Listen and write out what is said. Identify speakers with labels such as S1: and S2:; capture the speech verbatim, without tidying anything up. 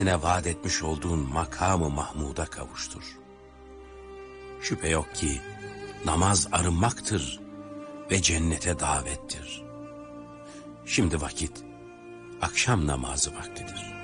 S1: ne vaat etmiş olduğun makamı Mahmud'a kavuştur. Şüphe yok ki namaz arınmaktır ve cennete davettir. Şimdi vakit akşam namazı vaktidir.